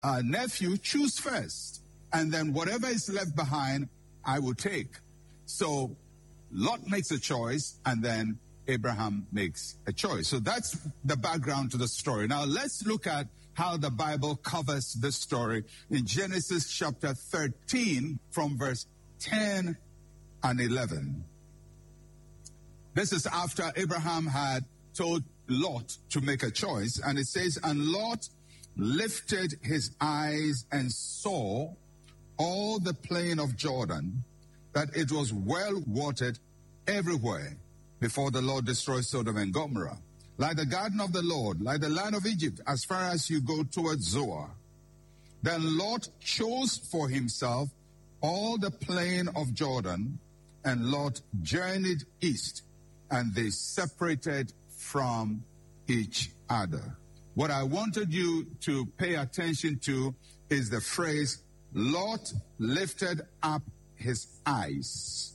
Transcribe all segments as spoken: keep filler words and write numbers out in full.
uh, nephew, choose first. And then whatever is left behind, I will take. So Lot makes a choice, and then Abraham makes a choice. So that's the background to the story. Now let's look at how the Bible covers this story in Genesis chapter thirteen from verse ten and eleven. This is after Abraham had told Lot to make a choice, and it says, and Lot lifted his eyes and saw all the plain of Jordan, that it was well watered everywhere before the Lord destroyed Sodom and Gomorrah. Like the garden of the Lord, like the land of Egypt, as far as you go towards Zoar. Then Lot chose for himself all the plain of Jordan, and Lot journeyed east, and they separated from each other. What I wanted you to pay attention to is the phrase, Lot lifted up his eyes.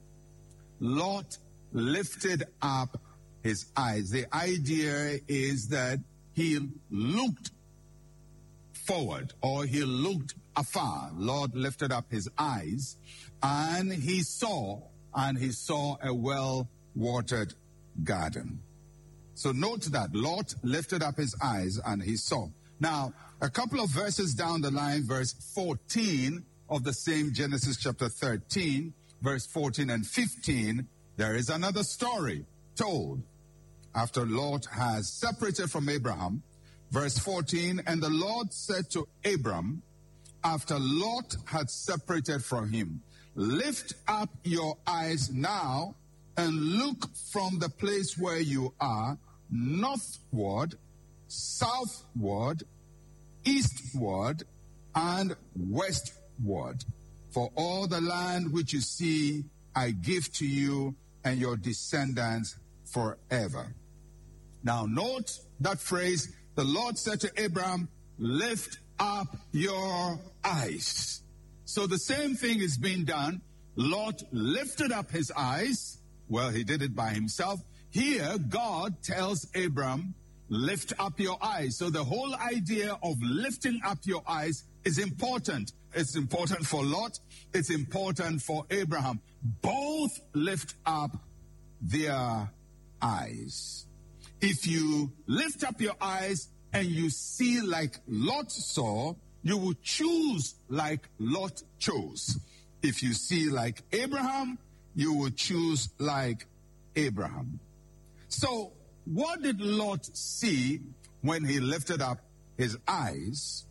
Lot lifted up his eyes. The idea is that he looked forward, or he looked afar. Lot lifted up his eyes, and he saw, and he saw a well-watered garden. So note that Lot lifted up his eyes and he saw. Now, a couple of verses down the line, verse fourteen of the same Genesis chapter thirteen, verse fourteen and fifteen, there is another story told. After Lot has separated from Abraham, verse fourteen, and the Lord said to Abram, after Lot had separated from him, lift up your eyes now and look from the place where you are, northward, southward, eastward, and westward. For all the land which you see, I give to you and your descendants forever. Now note that phrase, the Lord said to Abraham, lift up your eyes. So the same thing is being done. Lot lifted up his eyes. Well, he did it by himself. Here, God tells Abraham, lift up your eyes. So the whole idea of lifting up your eyes is important. It's important for Lot. It's important for Abraham. Both lift up their eyes. If you lift up your eyes and you see like Lot saw, you will choose like Lot chose. If you see like Abraham, you will choose like Abraham. So, what did Lot see when he lifted up his eyes?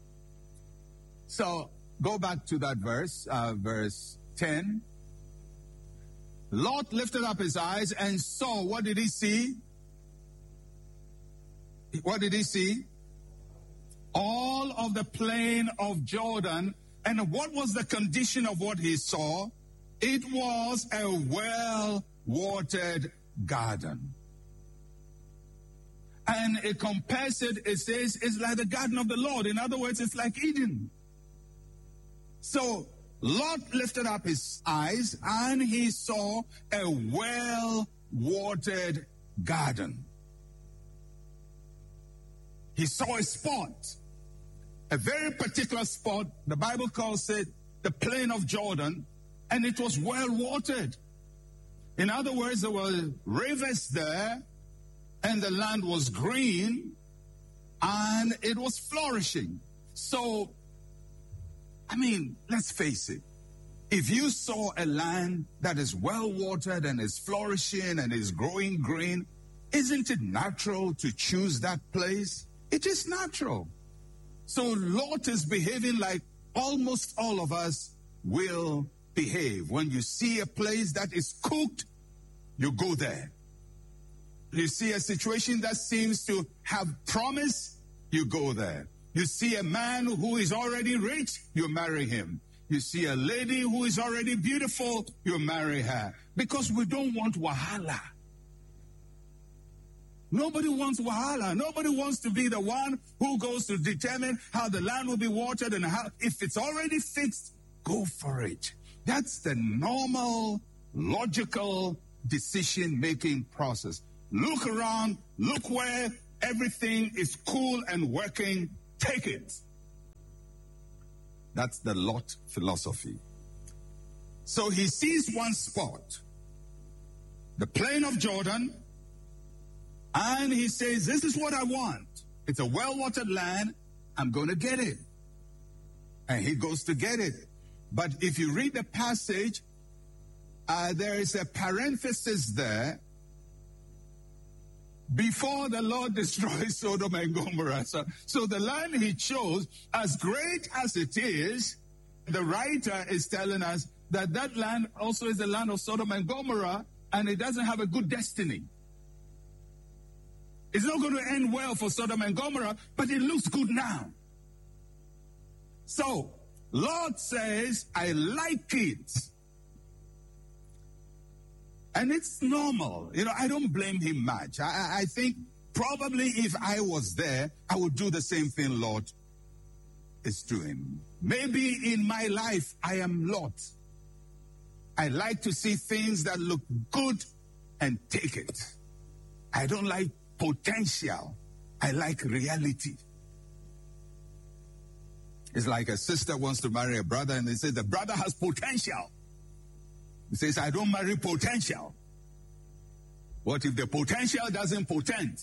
So, go back to that verse, uh, verse ten. Lot lifted up his eyes and saw, what did he see? What did he see? All of the plain of Jordan. And what was the condition of what he saw? It was a well-watered garden. And it compares it, it says, it's like the garden of the Lord. In other words, it's like Eden. So, Lot lifted up his eyes and he saw a well-watered garden. He saw a spot, a very particular spot. The Bible calls it the plain of Jordan, and it was well-watered. In other words, there were rivers there, and the land was green, and it was flourishing. So, I mean, let's face it. If you saw a land that is well-watered and is flourishing and is growing green, isn't it natural to choose that place? It is natural. So Lot is behaving like almost all of us will behave. When you see a place that is cooked, you go there. You see a situation that seems to have promise, you go there. You see a man who is already rich, you marry him. You see a lady who is already beautiful, you marry her. Because we don't want wahala. Nobody wants wahala. Nobody wants to be the one who goes to determine how the land will be watered and how, if it's already fixed, go for it. That's the normal, logical decision-making process. Look around, look where everything is cool and working, take it. That's the Lot philosophy. So he sees one spot, the plain of Jordan, and he says, this is what I want. It's a well-watered land. I'm going to get it. And he goes to get it. But if you read the passage, uh, there is a parenthesis there. Before the Lord destroys Sodom and Gomorrah. So, so the land he chose, as great as it is, the writer is telling us that that land also is the land of Sodom and Gomorrah, and it doesn't have a good destiny. It's not going to end well for Sodom and Gomorrah, but it looks good now. So, Lord says, I like it. And it's normal. You know, I don't blame him much. I, I think probably if I was there, I would do the same thing Lot is doing. Maybe in my life, I am Lot. I like to see things that look good and take it. I don't like potential. I like reality. It's like a sister wants to marry a brother and they say the brother has potential. He says, I don't marry potential. What if the potential doesn't potent?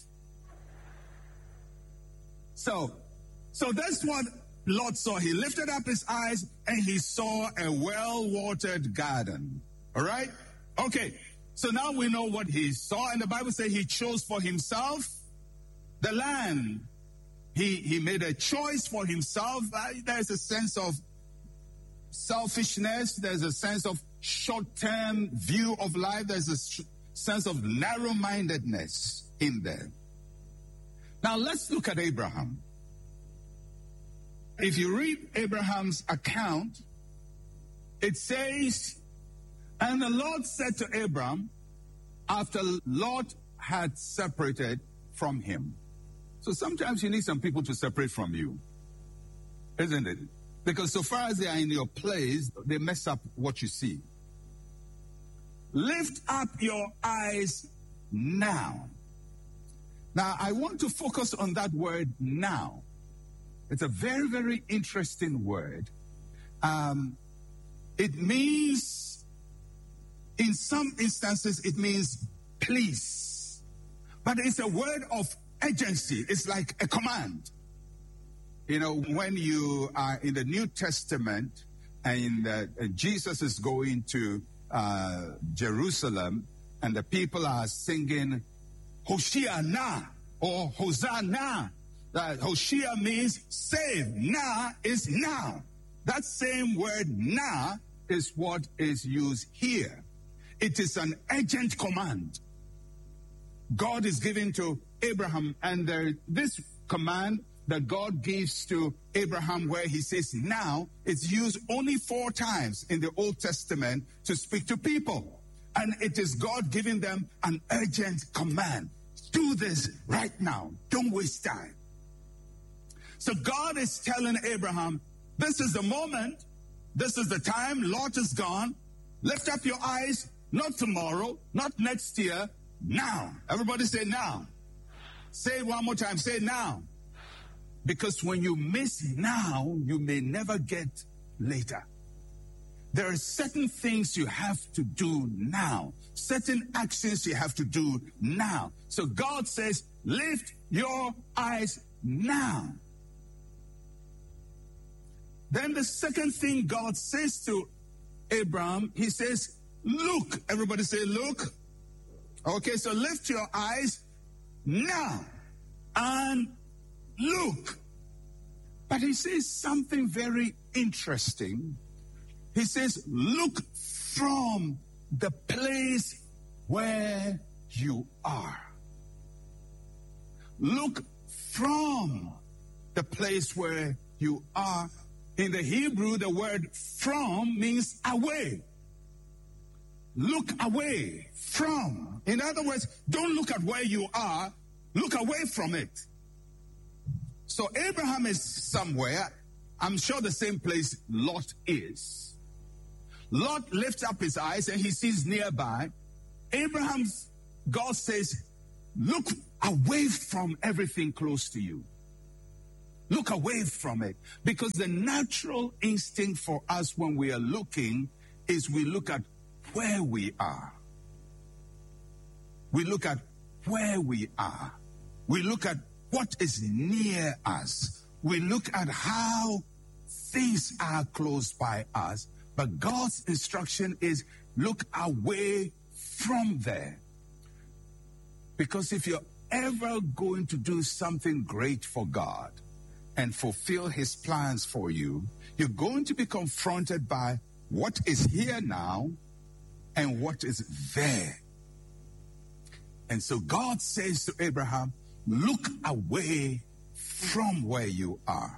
So, so that's what Lot saw. He lifted up his eyes and he saw a well-watered garden. All right? Okay. So now we know what he saw. And the Bible says he chose for himself the land. He, he made a choice for himself. Uh, there's a sense of selfishness. There's a sense of short-term view of life. There's a sh- sense of narrow-mindedness in there. Now let's look at Abraham. If you read Abraham's account, it says, and the Lord said to Abram, after Lot had separated from him. So sometimes you need some people to separate from you, isn't it? Because so far as they are in your place, they mess up what you see. Lift up your eyes now. Now, I want to focus on that word now. It's a very, very interesting word. Um, it means, in some instances, it means please. But it's a word of urgency. It's like a command. You know, when you are in the New Testament and uh, Jesus is going to uh, Jerusalem and the people are singing Hoshiana or Hosanna. Uh, Hoshea means save. Na is now. That same word na is what is used here. It is an urgent command. God is giving to Abraham, and there, this command that God gives to Abraham where he says now, it's used only four times in the Old Testament to speak to people. And it is God giving them an urgent command. Do this right now. Don't waste time. So God is telling Abraham, this is the moment. This is the time. Lot is gone. Lift up your eyes. Not tomorrow. Not next year. Now. Everybody say now. Say it one more time. Say now. Because when you miss now, you may never get later. There are certain things you have to do now. Certain actions you have to do now. So God says, lift your eyes now. Then the second thing God says to Abraham, he says, look. Everybody say, look. Okay, so lift your eyes now and look. But he says something very interesting. He says, look from the place where you are. Look from the place where you are. In the Hebrew, the word from means away. Look away from. In other words, don't look at where you are. Look away from it. So Abraham is somewhere. I'm sure the same place Lot is. Lot lifts up his eyes and he sees nearby. Abraham's, God says, look away from everything close to you. Look away from it. Because the natural instinct for us when we are looking is we look at where we are. We look at where we are. We look at what is near us. We look at how things are close by us. But God's instruction is look away from there. Because if you're ever going to do something great for God and fulfill his plans for you, you're going to be confronted by what is here now and what is there. And so God says to Abraham, look away from where you are.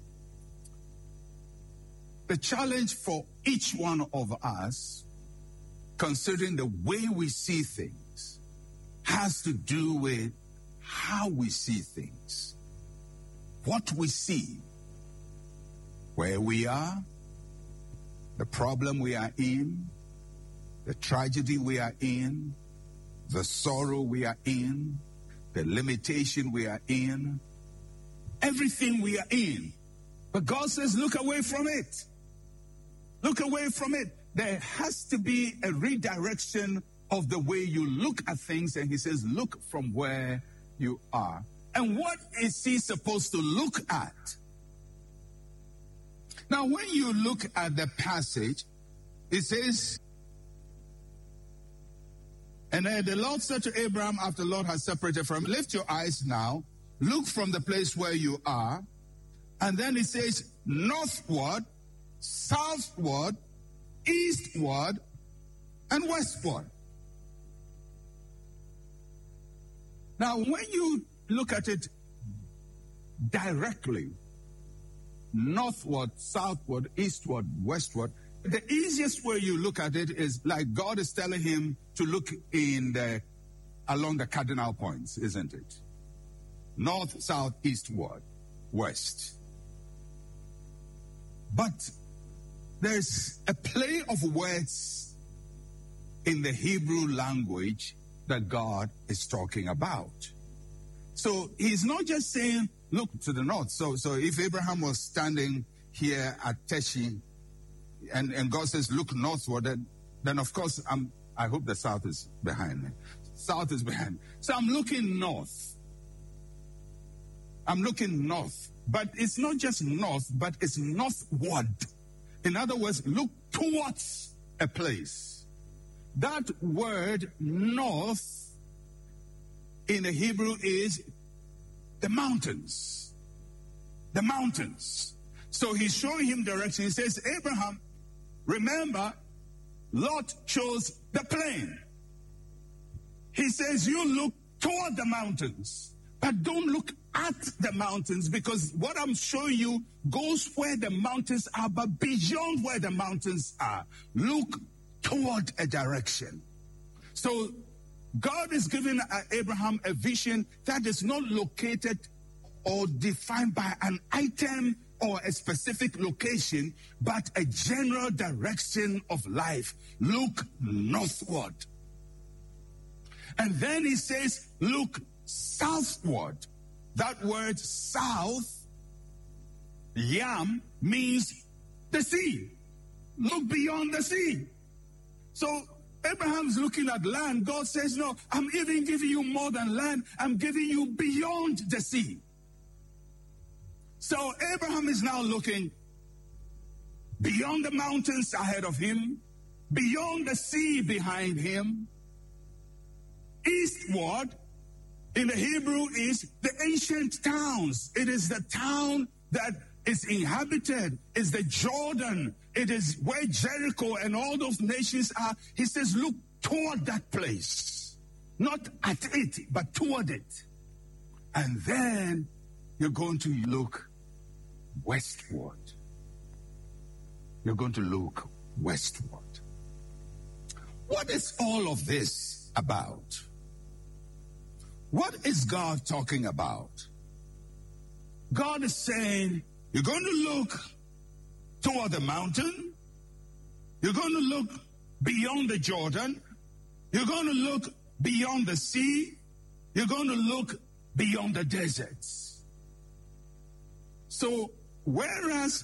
The challenge for each one of us, considering the way we see things, has to do with how we see things. What we see, where we are, the problem we are in, the tragedy we are in, the sorrow we are in, the limitation we are in, everything we are in. But God says, look away from it. Look away from it. There has to be a redirection of the way you look at things. And he says, look from where you are. And what is he supposed to look at? Now, when you look at the passage, it says, and then the Lord said to Abraham after the Lord had separated from him, lift your eyes now, look from the place where you are. And then it says, northward, southward, eastward, and westward. Now, when you look at it directly, northward, southward, eastward, westward, the easiest way you look at it is like God is telling him to look in the along the cardinal points, isn't it? North, south, eastward, west. But there's a play of words in the Hebrew language that God is talking about. So he's not just saying, look to the north. So, so if Abraham was standing here at Teshi, and, and God says, look northward, then, then of course, I'm, I hope the south is behind me. South is behind. So I'm looking north. I'm looking north. But it's not just north, but it's northward. In other words, look towards a place. That word north in the Hebrew is the mountains. The mountains. So he's showing him direction. He says, Abraham, remember, Lot chose the plain. He says, you look toward the mountains, but don't look at the mountains, because what I'm showing you goes where the mountains are, but beyond where the mountains are. Look toward a direction. So God is giving Abraham a vision that is not located or defined by an item or a specific location, but a general direction of life. Look northward. And then he says, look southward. That word south, yam, means the sea. Look beyond the sea. So Abraham's looking at land. God says, no, I'm even giving you more than land. I'm giving you beyond the sea. So Abraham is now looking beyond the mountains ahead of him, beyond the sea behind him, eastward. In the Hebrew is the ancient towns. It is the town that is inhabited. It's the Jordan. It is where Jericho and all those nations are. He says, look toward that place. Not at it, but toward it. And then you're going to look westward. You're going to look westward. What is all of this about? What is God talking about? God is saying, you're going to look toward the mountain. You're going to look beyond the Jordan. You're going to look beyond the sea. You're going to look beyond the deserts. So, whereas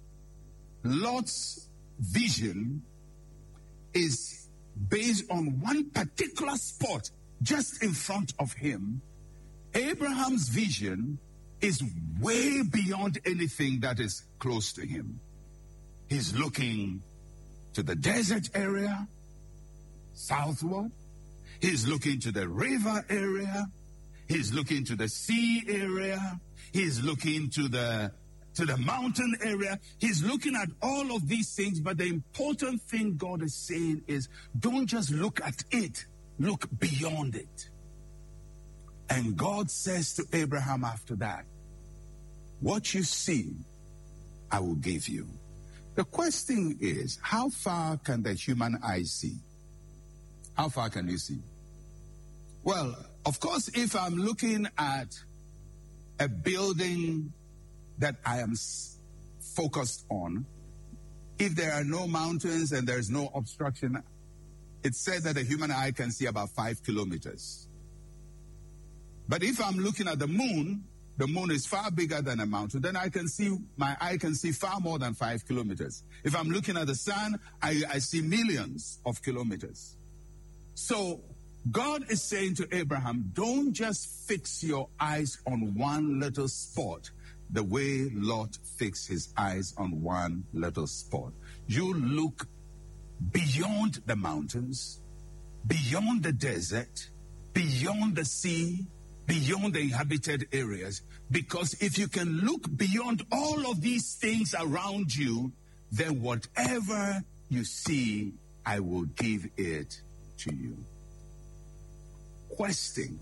Lot's vision is based on one particular spot just in front of him, Abraham's vision is way beyond anything that is close to him. He's looking to the desert area, southward. He's looking to the river area. He's looking to the sea area. He's looking to the to the mountain area. He's looking at all of these things, but the important thing God is saying is, don't just look at it, look beyond it. And God says to Abraham after that, what you see, I will give you. The question is, how far can the human eye see? How far can you see? Well, of course, if I'm looking at a building that I am focused on, if there are no mountains and there's no obstruction, it says that the human eye can see about five kilometers. But if I'm looking at the moon, the moon is far bigger than a mountain, then I can see, my eye can see far more than five kilometers. If I'm looking at the sun, I, I see millions of kilometers. So God is saying to Abraham, don't just fix your eyes on one little spot the way Lot fixed his eyes on one little spot. You look beyond the mountains, beyond the desert, beyond the sea, beyond the inhabited areas, because if you can look beyond all of these things around you, then whatever you see, I will give it to you. Question.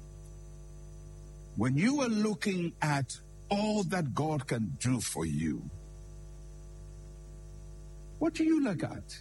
When you are looking at all that God can do for you, what do you look at?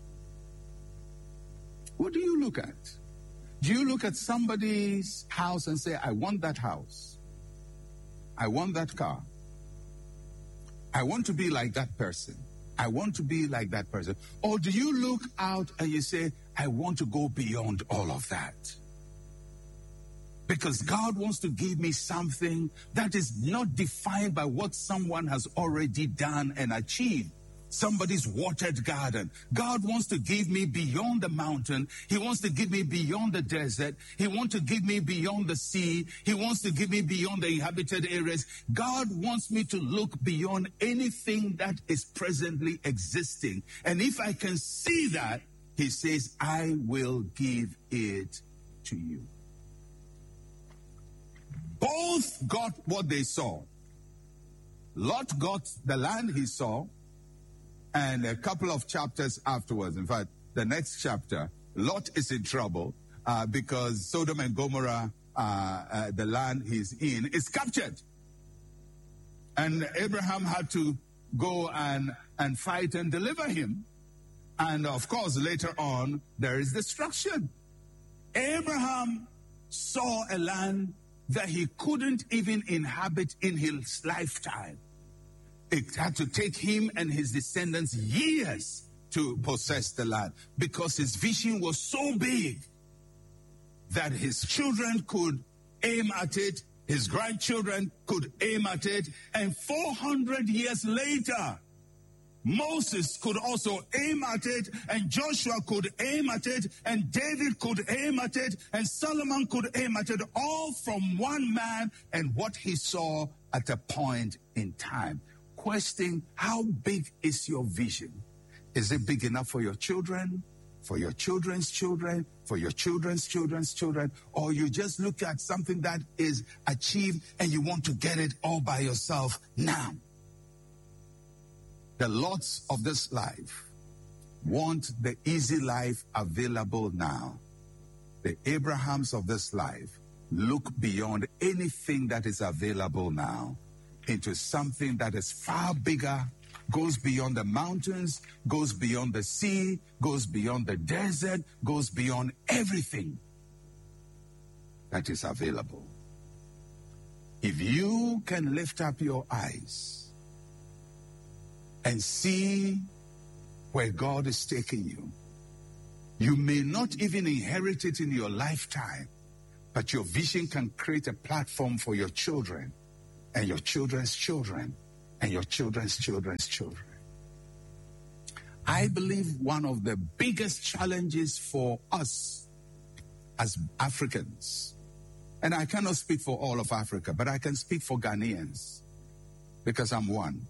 What do you look at? Do you look at somebody's house and say, I want that house. I want that car. I want to be like that person. I want to be like that person. Or do you look out and you say, I want to go beyond all of that? Because God wants to give me something that is not defined by what someone has already done and achieved. Somebody's watered garden. God wants to give me beyond the mountain. He wants to give me beyond the desert. He wants to give me beyond the sea. He wants to give me beyond the inhabited areas. God wants me to look beyond anything that is presently existing. And if I can see that, he says, I will give it to you. Both got what they saw. Lot got the land he saw, and a couple of chapters afterwards, in fact, the next chapter, Lot is in trouble uh, because Sodom and Gomorrah, uh, uh, the land he's in, is captured. And Abraham had to go and, and fight and deliver him. And of course, later on, there is destruction. Abraham saw a land that he couldn't even inhabit in his lifetime. It had to take him and his descendants years to possess the land because his vision was so big that his children could aim at it, his grandchildren could aim at it, and four hundred years later, Moses could also aim at it, and Joshua could aim at it, and David could aim at it, and Solomon could aim at it, all from one man and what he saw at a point in time. Question, how big is your vision? Is it big enough for your children, for your children's children, for your children's children's children, or you just look at something that is achieved and you want to get it all by yourself now? The Lots of this life want the easy life available now. The Abrahams of this life look beyond anything that is available now into something that is far bigger, goes beyond the mountains, goes beyond the sea, goes beyond the desert, goes beyond everything that is available. If you can lift up your eyes and see where God is taking you, you may not even inherit it in your lifetime, but your vision can create a platform for your children and your children's children, and your children's children's children. I believe one of the biggest challenges for us as Africans, and I cannot speak for all of Africa, but I can speak for Ghanaians, because I'm one.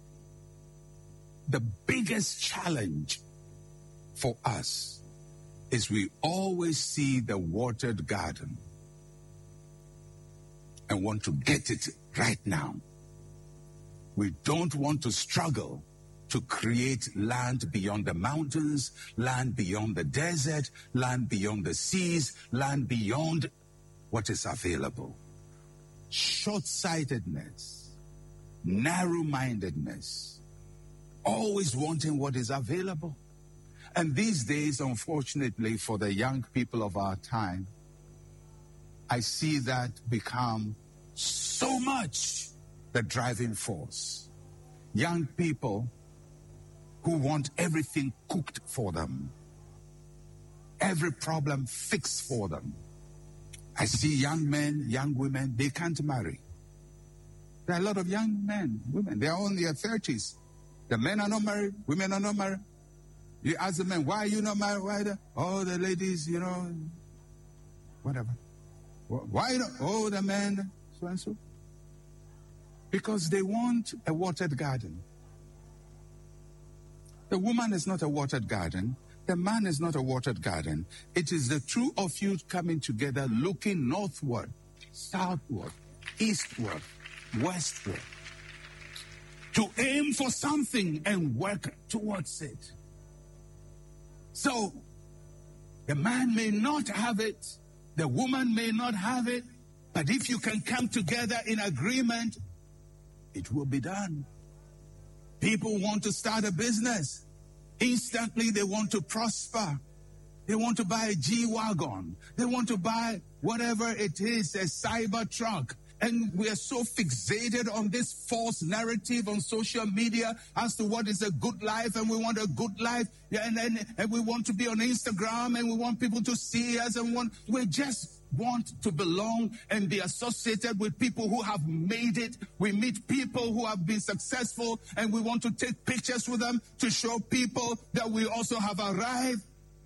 The biggest challenge for us is we always see the watered garden and want to get it right now. We don't want to struggle to create land beyond the mountains, land beyond the desert, land beyond the seas, land beyond what is available. Short-sightedness, narrow-mindedness, always wanting what is available. And these days, unfortunately, for the young people of our time, I see that become so much the driving force. Young people who want everything cooked for them, every problem fixed for them. I see young men, young women, they can't marry. There are a lot of young men, women, they are all in their thirties. The men are not married, women are not married. You ask the men, why are you not married? Why the, oh, the ladies, you know, whatever. Why not? Oh, the men, so and so. Because they want a watered garden. The woman is not a watered garden. The man is not a watered garden. It is the two of you coming together, looking northward, southward, eastward, westward, to aim for something and work towards it. So, the man may not have it, the woman may not have it, but if you can come together in agreement, it will be done. People want to start a business. Instantly, they want to prosper. They want to buy a G-Wagon. They want to buy whatever it is, a cyber truck. And we are so fixated on this false narrative on social media as to what is a good life, and we want a good life, yeah, and, and, and we want to be on Instagram, and we want people to see us, and want, we just want to belong and be associated with people who have made it. We meet people who have been successful, and we want to take pictures with them to show people that we also have arrived.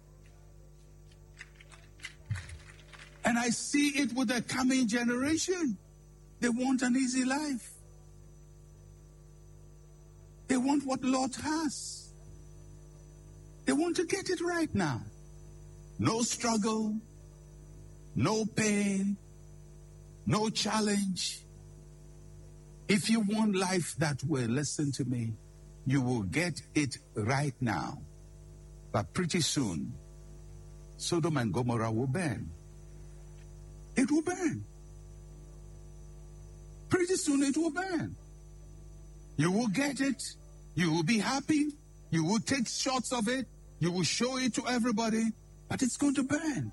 And I see it with the coming generation. They want an easy life. They want what Lot has. They want to get it right now. No struggle, no pain, no challenge. If you want life that way, listen to me, you will get it right now. But pretty soon, Sodom and Gomorrah will burn. It will burn. Pretty soon it will burn. You will get it. You will be happy. You will take shots of it. You will show it to everybody. But it's going to burn.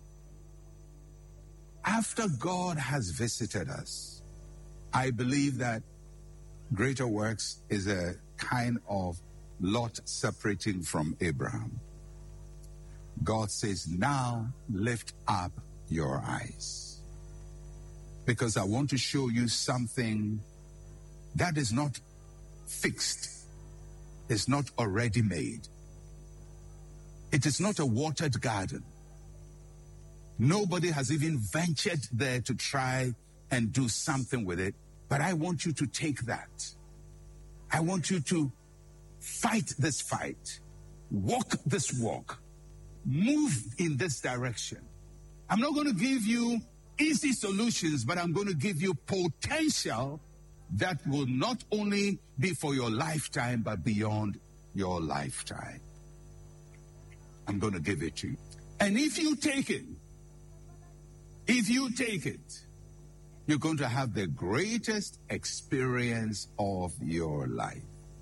After God has visited us, I believe that greater works is a kind of Lot separating from Abraham. God says, now lift up your eyes. Because I want to show you something that is not fixed. It's not already made. It is not a watered garden. Nobody has even ventured there to try and do something with it. But I want you to take that. I want you to fight this fight. Walk this walk. Move in this direction. I'm not going to give you easy solutions, but I'm going to give you potential that will not only be for your lifetime, but beyond your lifetime. I'm going to give it to you. And if you take it, if you take it, you're going to have the greatest experience of your life.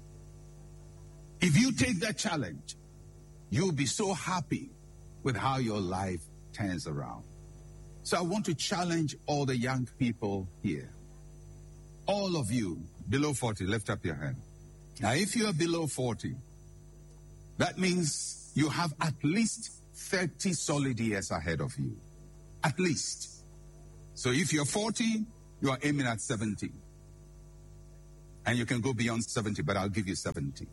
If you take that challenge, you'll be so happy with how your life turns around. So I want to challenge all the young people here. All of you below forty, lift up your hand. Now, if you are below forty, that means you have at least thirty solid years ahead of you. At least. So if you're forty, you are aiming at seventy. And you can go beyond seventy, but I'll give you seventy.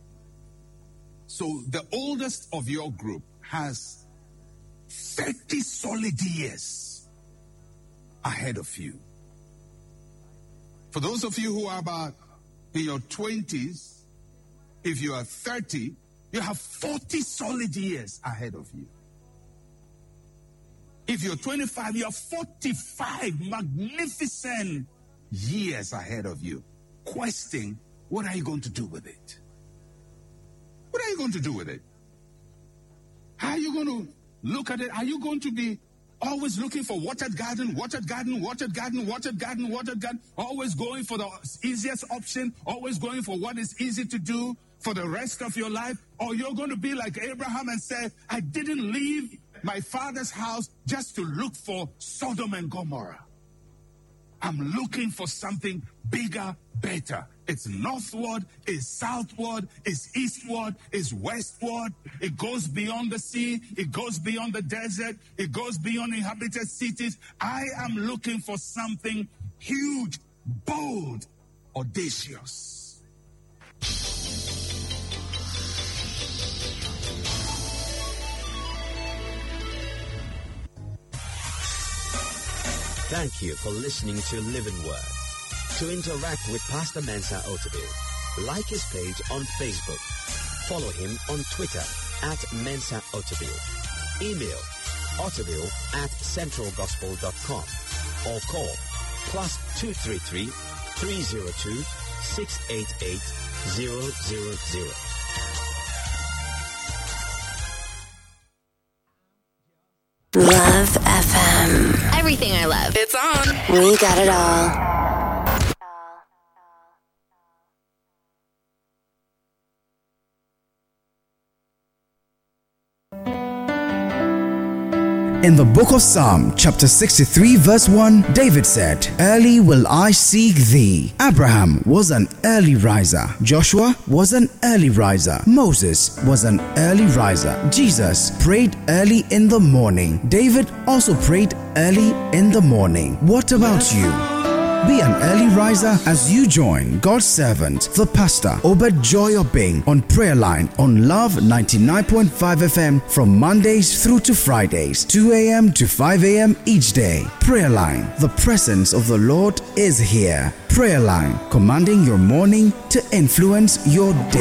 So the oldest of your group has thirty solid years ahead of you. For those of you who are about in your twenties, if you are thirty, you have forty solid years ahead of you. If you're twenty-five, you have forty-five magnificent years ahead of you. Question, what are you going to do with it? What are you going to do with it? How are you going to look at it? Are you going to be always looking for watered garden, watered garden, watered garden, watered garden, watered garden, always going for the easiest option, always going for what is easy to do for the rest of your life? Or you're going to be like Abraham and say, I didn't leave my father's house just to look for Sodom and Gomorrah. I'm looking for something bigger, better. It's northward, it's southward, it's eastward, it's westward. It goes beyond the sea. It goes beyond the desert. It goes beyond inhabited cities. I am looking for something huge, bold, audacious. Thank you for listening to Living Word. To interact with Pastor Mensa Otabil, like his page on Facebook. Follow him on Twitter at Mensa Otabil. Email otabil at centralgospel dot com or call plus two three three, three zero two, six eight eight, zero zero zero. Love F M. Everything I love. It's on. We got it all. In the book of Psalm, chapter sixty-three, verse one, David said, Early will I seek thee. Abraham was an early riser. Joshua was an early riser. Moses was an early riser. Jesus prayed early in the morning. David also prayed early in the morning. What about you? Be an early riser as you join God's servant, the pastor, Obed Joy Obeng, on Prayer Line on Love ninety-nine point five F M from Mondays through to Fridays, two a.m. to five a.m. each day. Prayer Line, the presence of the Lord is here. Prayer Line, commanding your morning to influence your day.